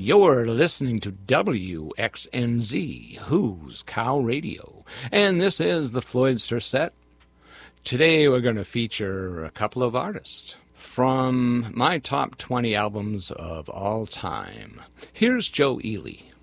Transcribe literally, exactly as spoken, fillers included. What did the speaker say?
You're listening to W X N Z, Who's Cow Radio, and this is the Floydster Set. Today we're going to feature a couple of artists from my top twenty albums of all time. Here's Joe Ely.